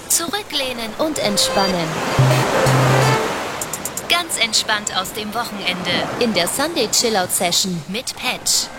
Zurücklehnen und entspannen. Ganz entspannt aus dem Wochenende. In der Sunday Chillout Session mit Patch.